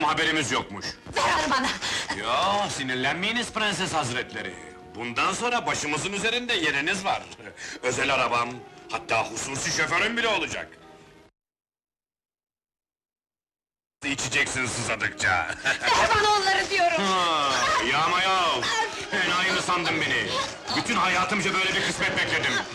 Haberimiz yokmuş. Ver onu bana! Ya sinirlenmeyiniz prenses hazretleri. Bundan sonra başımızın üzerinde yeriniz var. Özel arabam, hatta hususi şoförüm bile olacak. İçeceksin susadıkça. Ver bana onları diyorum! Yağma yav! Enayi mi sandın beni? Bütün hayatımca böyle bir kısmet bekledim.